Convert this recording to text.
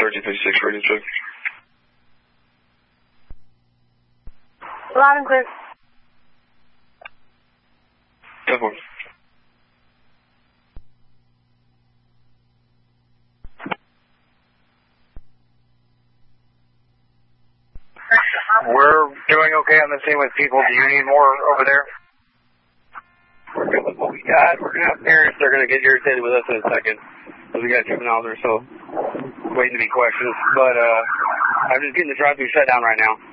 1356 radio check. Loud and clear. 10-4. We're doing okay on the scene with people. Do you need more over there? We're good with what we got. We're going to have parents. They're going to get irritated with us in a second. Because we got juveniles or so waiting to be questioned. But I'm just getting the drive-through shut down right now.